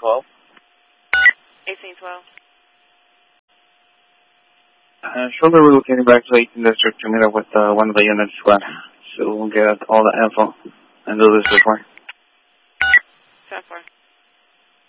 1812. 1812. Shortly relocating back to 18th District to meet up with one of the unit squad. So we'll get all the info and do this report.